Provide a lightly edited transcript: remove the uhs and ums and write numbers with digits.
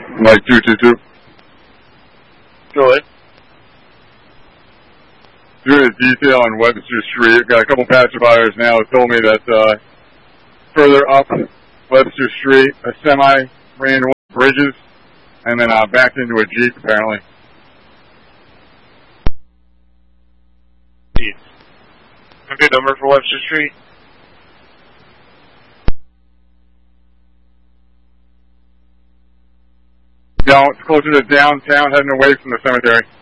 Mike 222. Go ahead. Doing a detail on Webster Street. Got a couple passerbyers now who told me that further up Webster Street, a semi ran one of the bridges and then backed into a Jeep apparently. A good number for Webster Street? Down, it's closer to downtown, heading away from the cemetery.